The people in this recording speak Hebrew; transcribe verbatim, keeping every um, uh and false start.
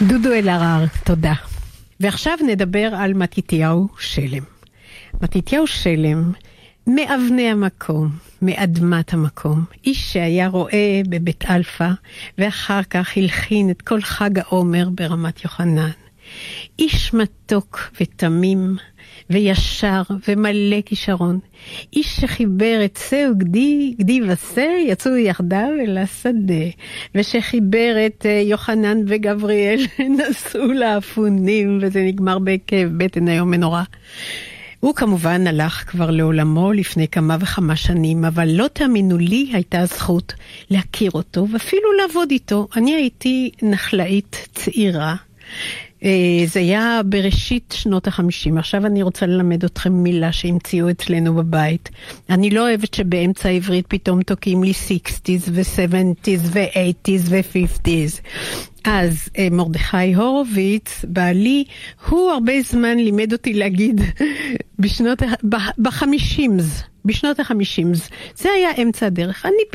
דודו אלהרר, תודה. ועכשיו נדבר על מתתיהו שלם. מתתיהו שלם, מאבני המקום, מאדמת המקום, איש שהיה רואה בבית אלפא, ואחר כך הלחין את כל חג העומר ברמת יוחנן. איש מתוק ותמים, וישר ומלא כישרון. איש שחיבר את שא וגדי, גדי ושא, יצאו יחדיו אל השדה. ושחיבר את יוחנן וגבריאל, נסעו לאפונים, וזה נגמר בכאב בטן היום מנורא. הוא כמובן הלך כבר לעולמו לפני כמה וכמה שנים, אבל לא תאמינו לי הייתה הזכות להכיר אותו, ואפילו לעבוד איתו. אני הייתי נחלאית צעירה, זה היה בראשית שנות החמישים. עכשיו אני רוצה ללמד אתכם מילה שהמציאו אצלנו בבית. אני לא אוהבת שבאמצע העברית פתאום תוקעים לי שישים ו-שבעים ו-שמונים ו-חמישים. אז מרדכי הורוביץ, בעלי, הוא הרבה זמן לימד אותי להגיד בשנות, בחמישים, בשנות החמישים. זה היה אמצע הדרך. אני